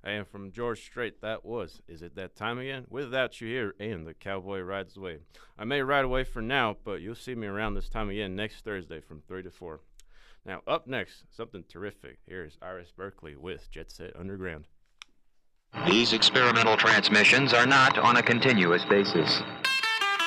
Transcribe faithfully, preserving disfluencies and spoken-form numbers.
And from George Strait, that was Is It That Time Again? Without You Here, and The Cowboy Rides Away. I may ride away for now, but you'll see me around this time again next Thursday from three to four. Now, up next, something terrific. Here's Iris Berkeley with Jet Set Underground. These experimental transmissions are not on a continuous basis.